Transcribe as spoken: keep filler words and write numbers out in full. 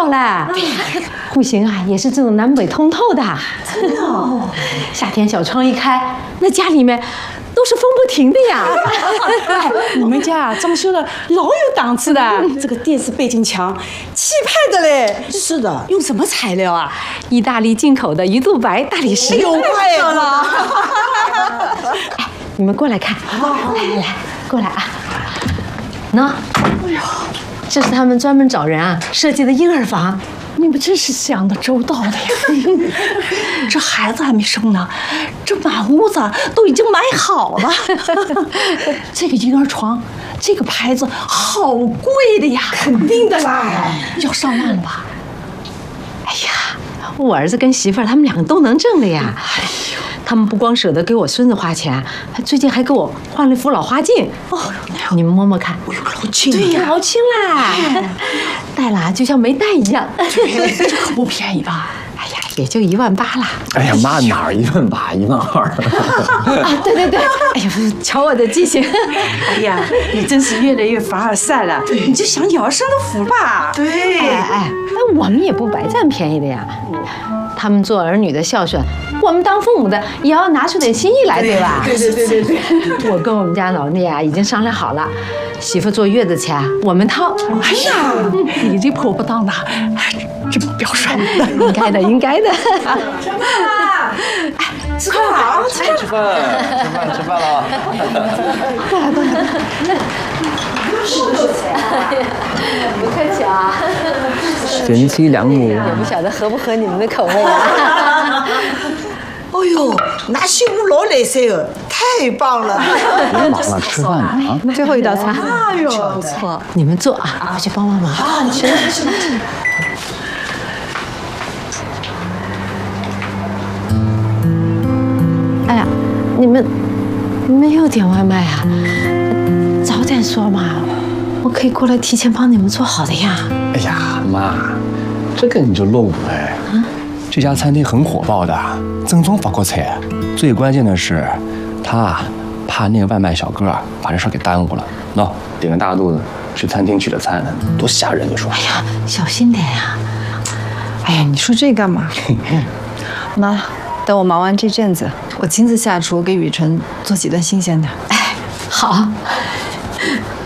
好了。户型啊，也是这种南北通透的。 真的哦。 夏天小窗一开，那家里面都是风不停的呀。 哎，你们家啊，装修的老有档次的，这个电视背景墙，气派的嘞。是的，用什么材料啊？ 意大利进口的鱼肚白大理石。 有怪了。 哎，你们过来看，来来来，过来啊。喏，哎呦，这是他们专门找人啊设计的婴儿房。 你们真是想的周到的呀！这孩子还没生呢，这满屋子都已经买好了。这个婴儿床，这个牌子好贵的呀！ 肯定的啦， 要上万了吧？ 哎呀，我儿子跟媳妇儿他们两个都能挣的呀。哎呦，他们不光舍得给我孙子花钱，最近还给我换了一副老花镜。哦，你们摸摸看。 哎呦，老青！ 对呀，老青啦，戴了就像没戴一样。 这可不便宜吧？ 哎呀，也就一万八啦。 哎呀妈，哪儿一万八，一万二？ 啊，对对对，哎呀，瞧我的记性。 哎呀，你真是越来越凡尔赛了。你就享你儿孙的福吧。 对， 哎哎哎，我们也不白占便宜的呀。他们做儿女的孝顺，我们当父母的也要拿出点心意来，对吧？ 对对对对对。 我跟我们家老聂啊已经商量好了，媳妇坐月子钱我们掏。 哎呀，你这婆婆当的真表率。 应该的，应该的。 吃饭啦！哎，吃饭好， 吃饭，吃饭，吃饭了。 过来，过来。不客气啊。 贤妻良母， 也不晓得合不合你们的口味啊。 哦呦，那媳妇老来塞哦，太棒了！ 别忙了，吃饭呢啊！ 最后一道菜。 哎呦， 不错，你们坐啊，快去帮帮忙。 啊，你去去。 哎呀，你们没有点外卖啊？早点说嘛，我可以过来提前帮你们做好的呀。 哎呀，妈，这个你就漏了哎。这家餐厅很火爆的，正宗法国菜。最关键的是，他怕那个外卖小哥把这事给耽误了。喏，点个大肚子去餐厅取的餐，多吓人！你说？ 哎呀，小心点呀！ 哎呀，你说这干嘛？妈，等我忙完这阵子，我亲自下厨给雨辰做几顿新鲜的。 哎，好。